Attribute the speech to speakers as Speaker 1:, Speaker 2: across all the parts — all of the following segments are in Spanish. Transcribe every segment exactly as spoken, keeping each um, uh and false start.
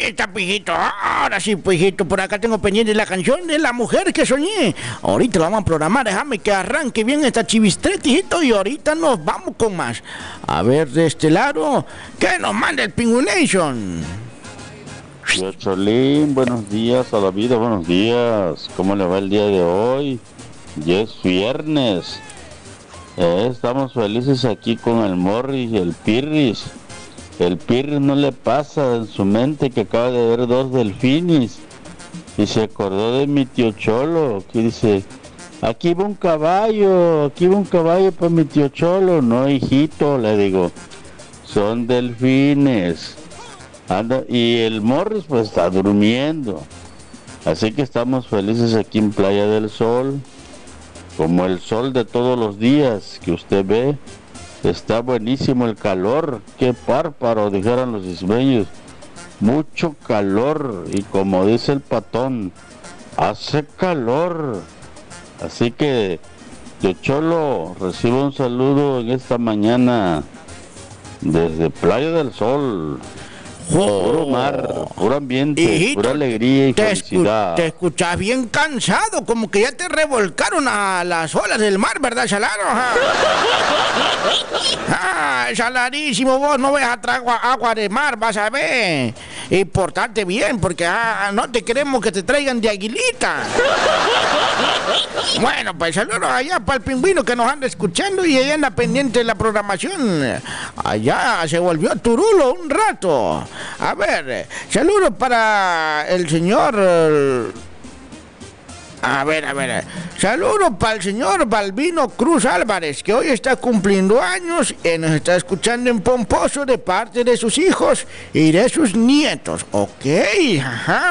Speaker 1: Ahí está, pijito. Ahora sí, pijito. Por acá tengo pendiente la canción de La Mujer que Soñé. Ahorita la vamos a programar. Déjame que arranque bien esta chivistreta, hijito. Y ahorita nos vamos con más. A ver, de este lado, ¿qué nos manda el Pingüination?
Speaker 2: Yo, Cholín, buenos días a la vida, buenos días. ¿Cómo le va el día de hoy? Ya es viernes. Eh, estamos felices aquí con el Morris y el Pirris. El Pirris no le pasa en su mente que acaba de ver dos delfines y se acordó de mi tío Cholo, que dice, aquí va un caballo, aquí va un caballo para mi tío Cholo. No, hijito, le digo, son delfines. Anda, y el Morris pues está durmiendo. Así que estamos felices aquí en Playa del Sol, como el sol de todos los días que usted ve. Está buenísimo el calor, qué bárbaro, dijeron los ismeños. Mucho calor, y como dice el patón, hace calor. Así que, tío Cholo, recibo un saludo en esta mañana desde Playa del Sol. Puro mar, puro ambiente, hijito, pura alegría y
Speaker 1: te
Speaker 2: felicidad.
Speaker 1: Escu te escuchas bien cansado, como que ya te revolcaron a las olas del mar, ¿verdad, Salado? Ah, Saladísimo, vos no ves a agua, agua de mar, vas a ver. Y portate bien, porque ah, no te queremos que te traigan de Aguilita. Bueno, pues saludos allá para el pingüino que nos anda escuchando y ella anda pendiente de la programación. Allá se volvió turulo un rato. A ver, saludos para el señor... A ver, a ver, saludos para el señor Balbino Cruz Álvarez, que hoy está cumpliendo años y nos está escuchando en Pomposo de parte de sus hijos y de sus nietos. Ok, ajá.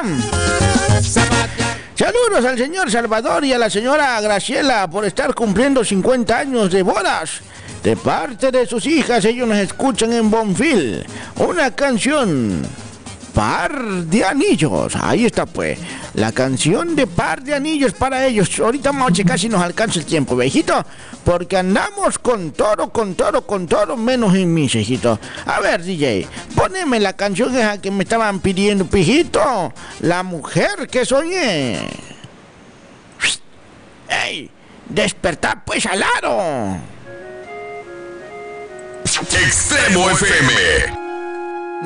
Speaker 1: Saludos al señor Salvador y a la señora Graciela por estar cumpliendo cincuenta años de bodas. De parte de sus hijas, ellos nos escuchan en Bonfil. Una canción, Par de Anillos. Ahí está pues, la canción de Par de Anillos para ellos. Ahorita vamos a checar si nos alcanza el tiempo, viejito, porque andamos con todo, con todo, con todo, menos en mis, hijito. A ver, D J, poneme la canción esa que me estaban pidiendo, pijito. La Mujer que Soñé. ¡Ey! ¡Despertar pues al aro!
Speaker 3: Extremo F M.